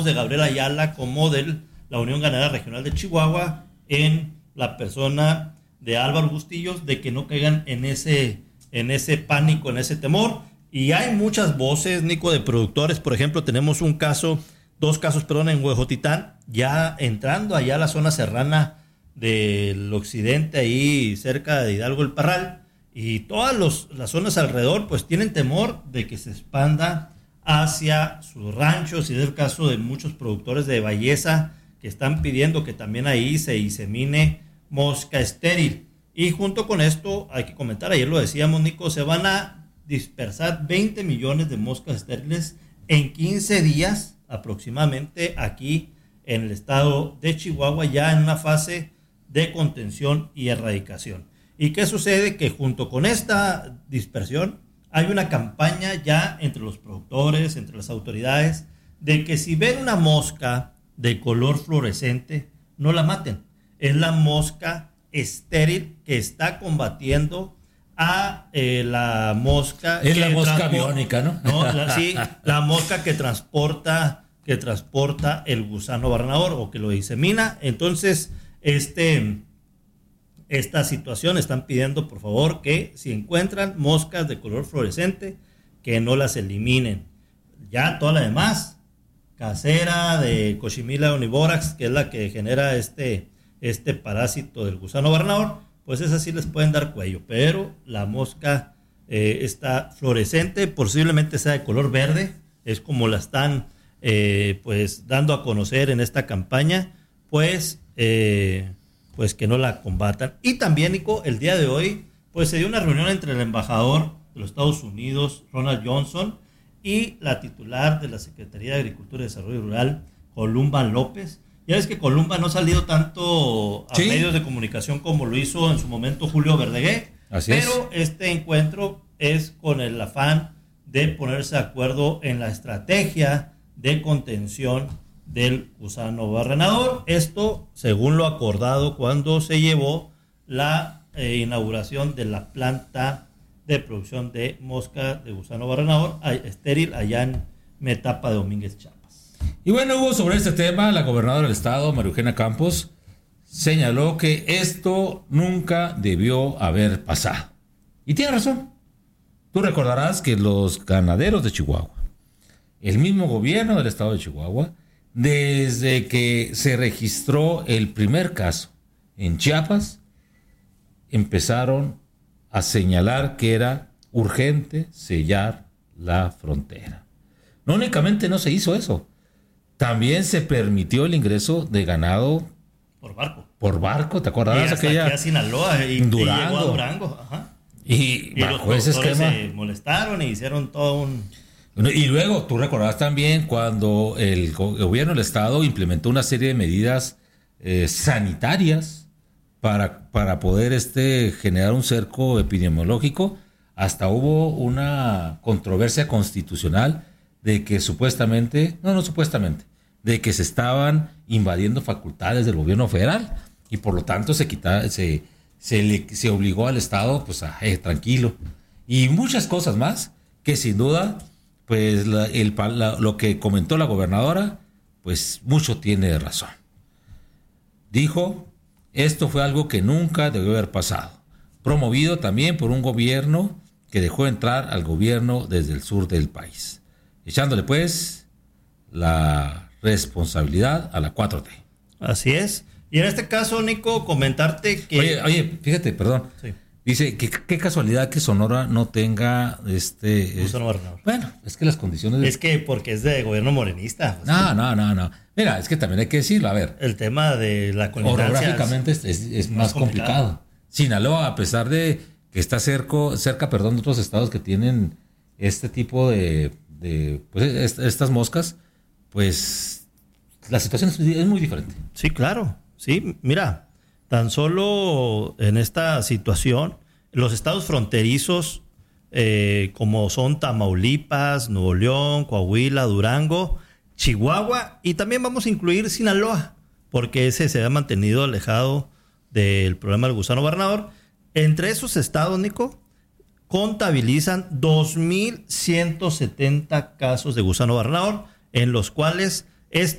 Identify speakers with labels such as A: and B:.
A: de Gabriel Ayala como de la Unión Ganadera Regional de Chihuahua, en la persona de Álvaro Bustillos, de que no caigan en ese pánico, en ese temor. Y hay muchas voces, Nico, de productores. Por ejemplo, tenemos dos casos, en Huejotitán, ya entrando allá a la zona serrana del occidente, ahí cerca de Hidalgo el Parral, y todas las zonas alrededor pues tienen temor de que se expanda hacia sus ranchos, y es el caso de muchos productores de Bayesa que están pidiendo que también ahí se insemine mosca estéril. Y junto con esto hay que comentar, ayer lo decíamos, Nico, se van a dispersar 20 millones de moscas estériles en 15 días aproximadamente aquí en el estado de Chihuahua, ya en una fase de contención y erradicación. ¿Y qué sucede? Que junto con esta dispersión hay una campaña ya entre los productores, entre las autoridades, de que si ven una mosca de color fluorescente, no la maten. Es la mosca estéril que está combatiendo a la mosca.
B: Es la mosca biónica, ¿no?
A: Sí, la mosca que transporta el gusano barrenador o que lo disemina. Entonces, esta situación están pidiendo, por favor, que si encuentran moscas de color fluorescente, que no las eliminen. Ya toda la demás, casera, de Cochimila onivorax, que es la que genera este parásito del gusano barrenador, pues esa sí les pueden dar cuello, pero la mosca está fluorescente, posiblemente sea de color verde, es como la están pues dando a conocer en esta campaña, pues que no la combatan. Y también, Nico, el día de hoy pues se dio una reunión entre el embajador de los Estados Unidos, Ronald Johnson, y la titular de la Secretaría de Agricultura y Desarrollo Rural, Columba López. Ya ves que Columba no ha salido tanto a medios de comunicación como lo hizo en su momento Julio Verdegué, pero este encuentro es con el afán de ponerse de acuerdo en la estrategia de contención del gusano barrenador. Esto según lo acordado cuando se llevó la inauguración de la planta de producción de mosca de gusano barrenador estéril allá en Metapa de Domínguez, Chiapas.
B: Y bueno, Hugo, sobre este tema, la gobernadora del estado, María Eugenia Campos, señaló que esto nunca debió haber pasado. Y tiene razón. Tú recordarás que los ganaderos de Chihuahua, el mismo gobierno del estado de Chihuahua, desde que se registró el primer caso en Chiapas, empezaron a señalar que era urgente sellar la frontera. No únicamente no se hizo eso, también se permitió el ingreso de ganado por barco, ¿te acordarás?
A: Aquella aquí a Sinaloa y llegó a Durango. Ajá.
B: Y bajo ese esquema
A: se molestaron y hicieron todo un...
B: Y luego, tú recordarás también cuando el gobierno del estado implementó una serie de medidas sanitarias para poder generar un cerco epidemiológico. Hasta hubo una controversia constitucional de que de que se estaban invadiendo facultades del gobierno federal y por lo tanto se obligó al estado pues tranquilo y muchas cosas más que sin duda pues lo que comentó la gobernadora pues mucho tiene razón. Dijo, esto fue algo que nunca debió haber pasado, promovido también por un gobierno que dejó entrar al gobierno desde el sur del país, echándole pues la responsabilidad a la 4T.
A: Así es. Y en este caso, Nico, comentarte que...
B: Oye, fíjate, perdón. Sí. Dice que qué casualidad que Sonora no tenga bueno, es que las condiciones...
A: Es que porque es de gobierno morenista.
B: No. Mira, es que también hay que decirlo, a ver.
A: El tema de la colindancia...
B: Orográficamente es más complicado. Sinaloa, a pesar de que está cerca de otros estados que tienen este tipo de pues estas moscas, pues la situación es muy diferente.
A: Sí, claro. Sí, mira, tan solo en esta situación, los estados fronterizos como son Tamaulipas, Nuevo León, Coahuila, Durango, Chihuahua, y también vamos a incluir Sinaloa, porque ese se ha mantenido alejado del problema del gusano barrenador. Entre esos estados, Nico, contabilizan 2,170 casos de gusano barrenador, en los cuales